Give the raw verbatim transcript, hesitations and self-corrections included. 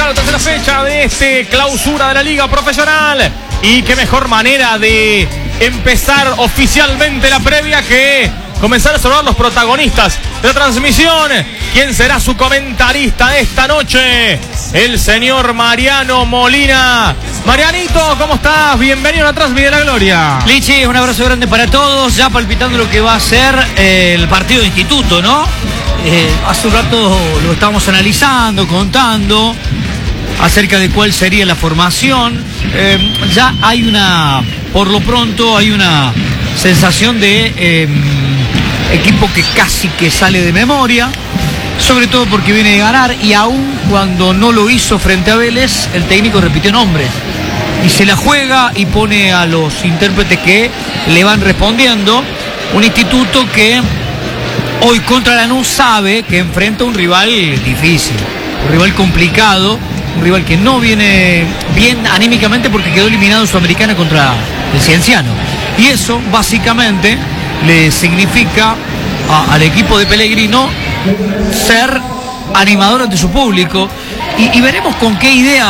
Claro, tercera fecha de este clausura de la Liga Profesional. Y qué mejor manera de empezar oficialmente la previa que comenzar a saludar los protagonistas de la transmisión. ¿Quién será su comentarista esta noche? El señor Mariano Molina. Marianito, ¿cómo estás? Bienvenido a la Transmisión de la Gloria. Lichi, un abrazo grande para todos, ya palpitando lo que va a ser eh, el partido de instituto, ¿no? Eh, hace un rato lo estábamos analizando, contando acerca de cuál sería la formación. Eh, ya hay una, por lo pronto, hay una sensación de eh, equipo que casi que sale de memoria, sobre todo porque viene de ganar, y aún cuando no lo hizo frente a Vélez, el técnico repitió nombres y se la juega y pone a los intérpretes que le van respondiendo. Un instituto que hoy contra Lanús sabe que enfrenta un rival difícil, un rival complicado, un rival que no viene bien anímicamente porque quedó eliminado en Sudamericana contra el Cienciano. Y eso básicamente le significa a, al equipo de Pellegrino ser animador ante su público, y, y veremos con qué idea